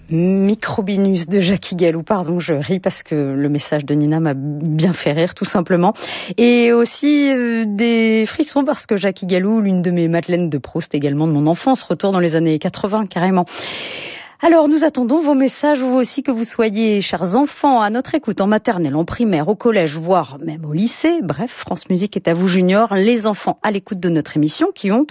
Microbinus de Jackie Galou, pardon, je ris parce que le message de Nina m'a bien fait rire, tout simplement. Et aussi des frissons parce que Jackie Galou, l'une de mes Madeleines de Proust également de mon enfance, retourne dans les années 80 carrément. Alors, nous attendons vos messages, vous aussi, que vous soyez, chers enfants, à notre écoute en maternelle, en primaire, au collège, voire même au lycée. Bref, France Musique est à vous, junior, les enfants à l'écoute de notre émission qui ont